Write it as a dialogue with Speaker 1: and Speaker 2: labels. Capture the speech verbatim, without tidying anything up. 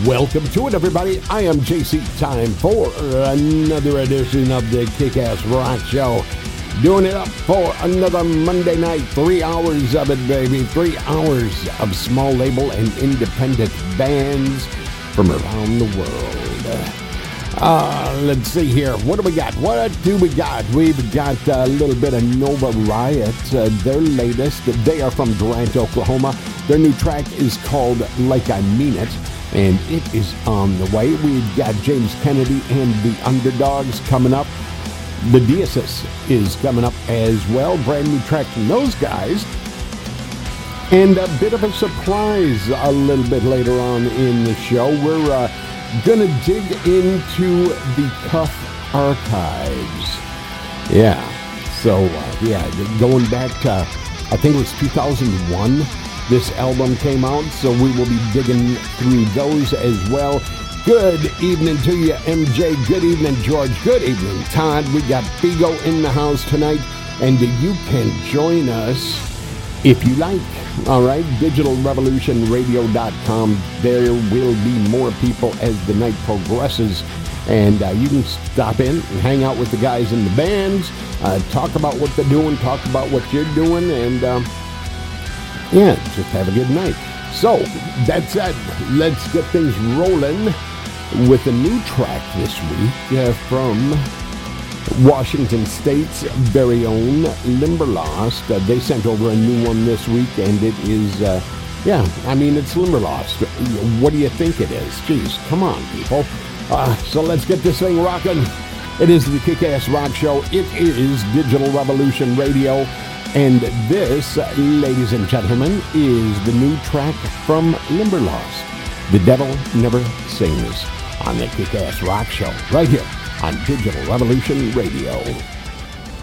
Speaker 1: Welcome to it, everybody. I am J C. Time for another edition of the Kick-Ass Rock Show. Doing it up for another Monday night. Three hours of it, baby. Three hours of small label and independent bands from around the world. Uh, let's see here. What do we got? What do we got? We've got a little bit of Nova Riot. Uh, their latest. They are from Durant, Oklahoma. Their new track is called Like I Mean It, and it is on the way. We've got James Kennedy and the Underdogs coming up. The Deasis is coming up as well. Brand new track from those guys. And a bit of a surprise a little bit later on in the show. We're uh, going to dig into the Cuff archives. Yeah. So, uh, yeah, going back to, I think it was two thousand one, this album came out. So we will be digging through those as well. Good evening to you, M J. Good evening, George. Good evening, Todd. We got Figo in the house tonight, and you can join us if you like. All right, digital revolution radio dot com. There will be more people as the night progresses, and uh, you can stop in and hang out with the guys in the bands, uh, talk about what they're doing, talk about what you're doing, and um, yeah, just have a good night. So, that said, let's get things rolling with a new track this week uh, from Washington State's very own Limberlost. Uh, they sent over a new one this week, and it is, uh, yeah, I mean, it's Limberlost. What do you think it is? Jeez, come on, people. Uh, so let's get this thing rocking. It is the Kick-Ass Rock Show. It is Digital Revolution Radio. And this, ladies and gentlemen, is the new track from Limberlost. The Devil Never Sings on the Kick-Ass Rock Show, right here on Digital Revolution Radio.